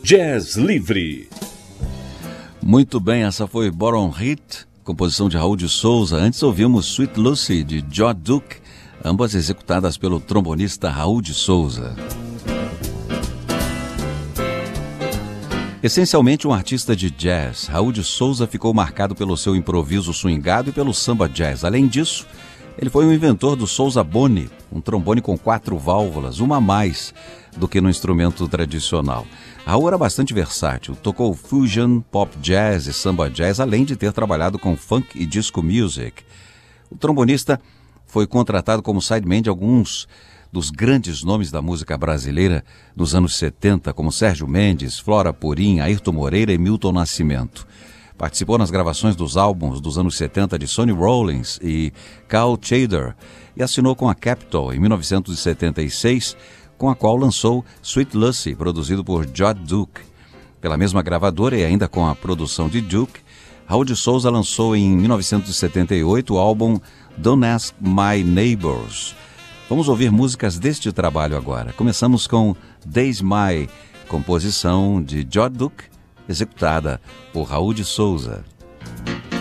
Jazz Livre. Muito bem, essa foi Bottom Hit, composição de Raul de Souza. Antes ouvimos Sweet Lucy, de George Duke, ambas executadas pelo trombonista Raul de Souza. Essencialmente um artista de jazz, Raul de Souza ficou marcado pelo seu improviso swingado e pelo samba jazz. Além disso, ele foi o inventor do Souza Boni, um trombone com 4 válvulas, uma a mais do que no instrumento tradicional. Raul era bastante versátil, tocou fusion, pop jazz e samba jazz, além de ter trabalhado com funk e disco music. O trombonista foi contratado como sideman de alguns dos grandes nomes da música brasileira nos anos 70, como Sérgio Mendes, Flora Purim, Ayrton Moreira e Milton Nascimento. Participou nas gravações dos álbuns dos anos 70 de Sonny Rollins e Carl Chader e assinou com a Capitol em 1976, com a qual lançou Sweet Lucy, produzido por George Duke. Pela mesma gravadora e ainda com a produção de Duke, Raul de Souza lançou em 1978 o álbum Don't Ask My Neighbors. Vamos ouvir músicas deste trabalho agora. Começamos com Days My, composição de George Duke, executada por Raul de Souza.